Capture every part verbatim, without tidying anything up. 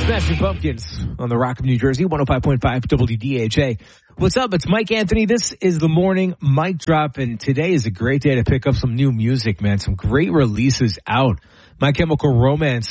Smashing Pumpkins on the Rock of New Jersey, one oh five point five W D H A. What's up? It's Mike Anthony. This is the morning mic drop, and today is a great day to pick up some new music, man. Some great releases out. My Chemical Romance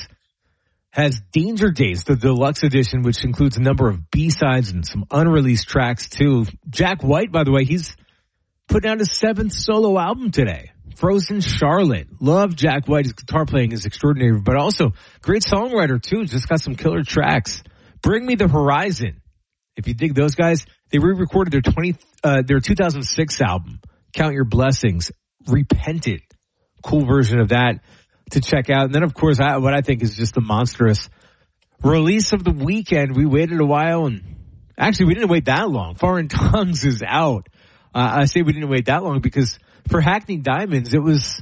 has Danger Days, the deluxe edition, which includes a number of B-sides and some unreleased tracks, too. Jack White, by the way, he's putting out his seventh solo album today. Frozen Charlotte. Love Jack White. His guitar playing is extraordinary, but also great songwriter too. Just got some killer tracks. Bring Me the Horizon. If you dig those guys, they re-recorded their twenty, uh, their two thousand six album, Count Your Blessings. Repented. Cool version of that to check out. And then of course, I, what I think is just a monstrous release of the weekend. We waited a while, and actually we didn't wait that long. Foreign Tongues is out. Uh, I say we didn't wait that long because for Hackney Diamonds, it was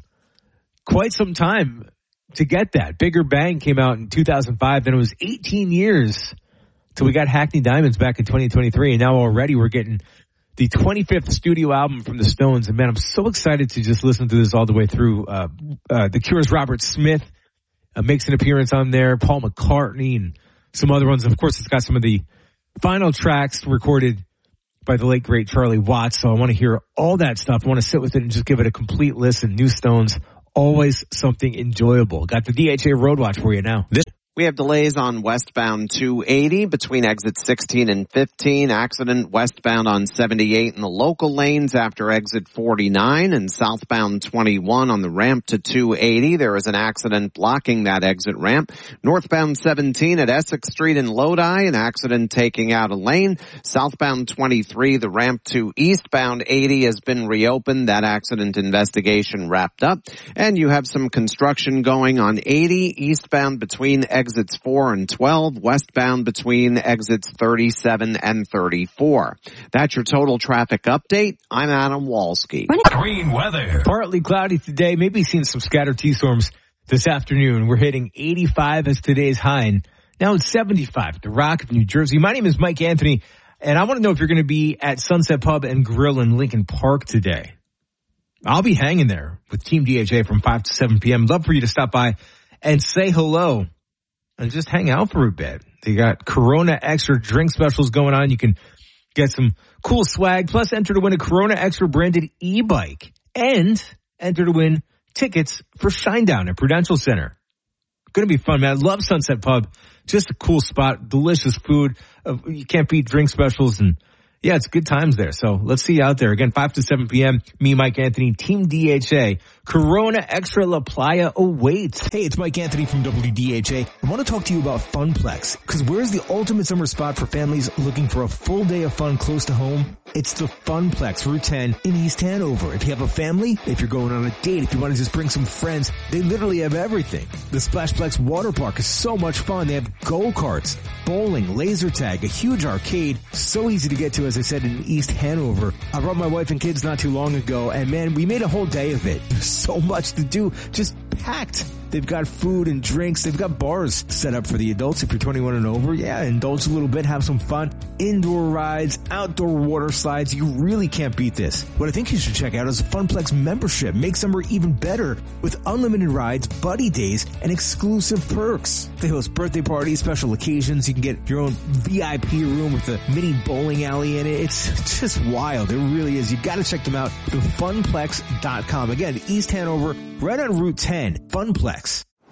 quite some time to get that. Bigger Bang came out in two thousand five, then it was eighteen years till we got Hackney Diamonds back in twenty twenty-three, and now already we're getting the twenty-fifth studio album from the Stones, and man, I'm so excited to just listen to this all the way through. Uh, uh, The Cure's Robert Smith uh, makes an appearance on there, Paul McCartney, and some other ones. Of course, it's got some of the final tracks recorded by the late, great Charlie Watts. So I want to hear all that stuff. I want to sit with it and just give it a complete listen. New Stones, always something enjoyable. Got the D H A Road Watch for you now. This- We have delays on westbound two eighty between exits sixteen and fifteen. Accident westbound on seventy-eight in the local lanes after exit forty-nine, and southbound twenty-one on the ramp to two eighty. There is an accident blocking that exit ramp. Northbound seventeen at Essex Street in Lodi, an accident taking out a lane. Southbound twenty-three, the ramp to eastbound eighty has been reopened. That accident investigation wrapped up. And you have some construction going on eighty eastbound between exits exits four and twelve, westbound between exits thirty-seven and thirty-four. That's your total traffic update. I'm Adam Walski. Green weather. Partly cloudy today, maybe seeing some scattered T-storms this afternoon. We're hitting eighty-five as today's high, and now it's seventy-five at the Rock of New Jersey. My name is Mike Anthony, and I want to know if you're going to be at Sunset Pub and Grill in Lincoln Park today. I'll be hanging there with Team D H A from five to seven p.m. Love for you to stop by and say hello and just hang out for a bit. They got Corona Extra drink specials going on. You can get some cool swag, plus enter to win a Corona Extra branded e-bike, and enter to win tickets for Shinedown at Prudential Center. Going to be fun, man. I love Sunset Pub. Just a cool spot, delicious food. Uh, you can't beat drink specials, and yeah, it's good times there. So let's see you out there. Again, five to seven p.m. Me, Mike Anthony, Team D H A. Corona Extra La Playa awaits. Hey, it's Mike Anthony from W D H A. I want to talk to you about Funplex, because where's the ultimate summer spot for families looking for a full day of fun close to home? It's the Funplex, Route ten in East Hanover. If you have a family, if you're going on a date, if you want to just bring some friends, they literally have everything. The Splashplex Water Park is so much fun. They have go-karts, bowling, laser tag, a huge arcade, so easy to get to, as I said, in East Hanover. I brought my wife and kids not too long ago, and man, we made a whole day of it. There's so much to do, just packed. They've got food and drinks. They've got bars set up for the adults if you're twenty-one and over. Yeah, indulge a little bit, have some fun. Indoor rides, outdoor water slides. You really can't beat this. What I think you should check out is a Funplex membership. Make summer even better with unlimited rides, buddy days, and exclusive perks. They host birthday parties, special occasions. You can get your own V I P room with a mini bowling alley in it. It's just wild. It really is. You got to check them out. The funplex dot com. Again, East Hanover, right on Route ten. Funplex.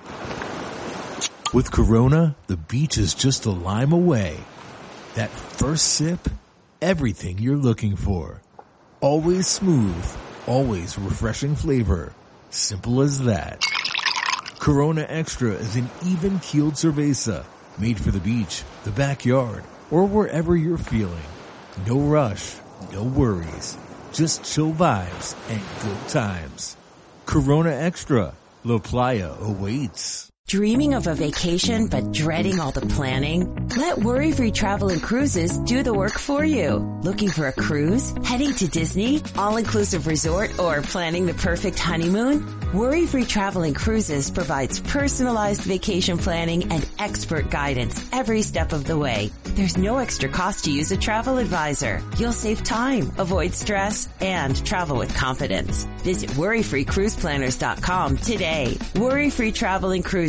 With Corona, the beach is just a lime away. That first sip, everything you're looking for. Always smooth, always refreshing flavor. Simple as that. Corona Extra is an even-keeled cerveza, made for the beach, the backyard, or wherever you're feeling. No rush, no worries. Just chill vibes and good times. Corona Extra. La Playa awaits. Dreaming of a vacation but dreading all the planning? Let Worry-Free Travel and Cruises do the work for you. Looking for a cruise? Heading to Disney? All-inclusive resort? Or planning the perfect honeymoon? Worry-Free Travel and Cruises provides personalized vacation planning and expert guidance every step of the way. There's no extra cost to use a travel advisor. You'll save time, avoid stress, and travel with confidence. Visit worry free cruise planners dot com today. Worry-Free Travel and Cruises.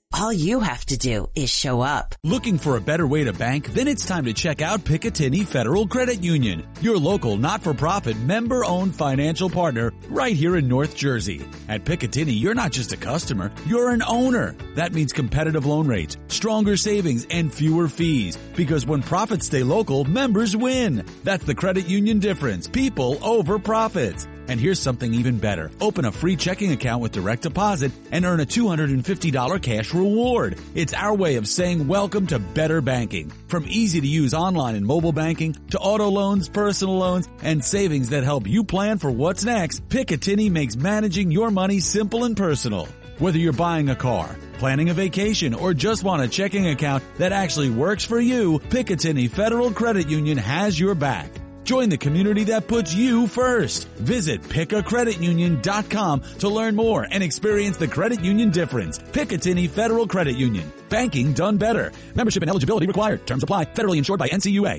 All you have to do is show up. Looking for a better way to bank? Then it's time to check out Picatinny Federal Credit Union, your local not-for-profit member-owned financial partner right here in North Jersey. At Picatinny, you're not just a customer, you're an owner. That means competitive loan rates, stronger savings, and fewer fees. Because when profits stay local, members win. That's the credit union difference. People over profits. And here's something even better. Open a free checking account with direct deposit and earn a two hundred fifty dollars cash reward. It's our way of saying welcome to better banking. From easy-to-use online and mobile banking to auto loans, personal loans, and savings that help you plan for what's next, Picatinny makes managing your money simple and personal. Whether you're buying a car, planning a vacation, or just want a checking account that actually works for you, Picatinny Federal Credit Union has your back. Join the community that puts you first. Visit pick a credit union dot com to learn more and experience the credit union difference. Picatinny Federal Credit Union. Banking done better. Membership and eligibility required. Terms apply. Federally insured by N C U A.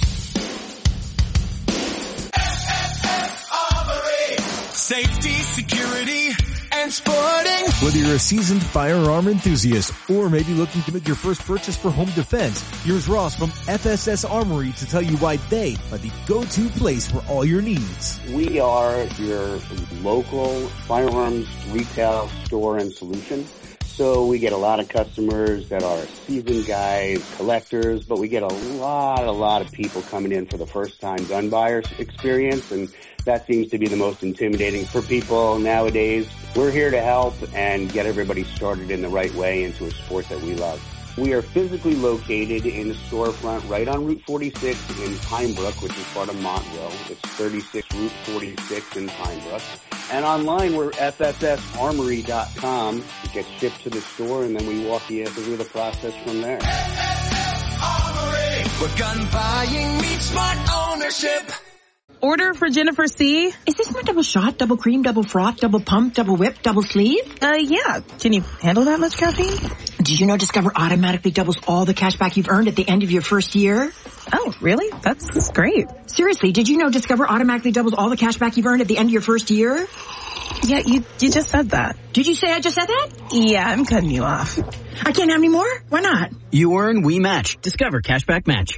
Safety, security, and sporting. Whether you're a seasoned firearm enthusiast or maybe looking to make your first purchase for home defense, here's Ross from F S S Armory to tell you why they are the go-to place for all your needs. We are your local firearms retail store and solution. So we get a lot of customers that are seasoned guys, collectors, but we get a lot, a lot of people coming in for the first time gun buyer experience, and that seems to be the most intimidating for people nowadays. We're here to help and get everybody started in the right way into a sport that we love. We are physically located in a storefront right on Route forty-six in Pinebrook, which is part of Montville. It's thirty-six Route forty-six in Pinebrook. And online, we're F S S armory dot com. It gets shipped to the store, and then we walk you through the process from there. F S S Armory, where gun buying meets smart ownership. Order for Jennifer C. Is this my double shot, double cream, double froth, double pump, double whip, double sleeve? Uh, yeah. Can you handle that much caffeine? Did you know Discover automatically doubles all the cash back you've earned at the end of your first year? Oh, really? That's great. Seriously, did you know Discover automatically doubles all the cash back you've earned at the end of your first year? Yeah, you you just said that. Did you say I just said that? Yeah, I'm cutting you off. I can't have any more? Why not? You earn, we match. Discover Cashback Match.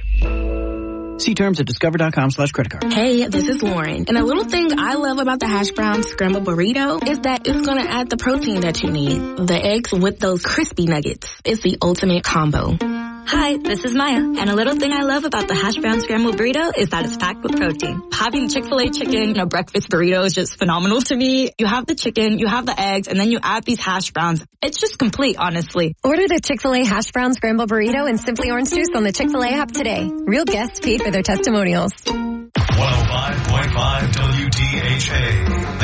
See terms at discover.com slash credit card. Hey, this is Lauren. And a little thing I love about the hash brown scramble burrito is that it's going to add the protein that you need. The eggs with those crispy nuggets. It's the ultimate combo. Hi, this is Maya. And a little thing I love about the hash brown scrambled burrito is that it's packed with protein. Having Chick-fil-A chicken in a breakfast burrito is just phenomenal to me. You have the chicken, you have the eggs, and then you add these hash browns. It's just complete, honestly. Order the Chick-fil-A hash brown scrambled burrito and Simply Orange Juice on the Chick-fil-A app today. Real guests paid for their testimonials. one oh five point five W D H A.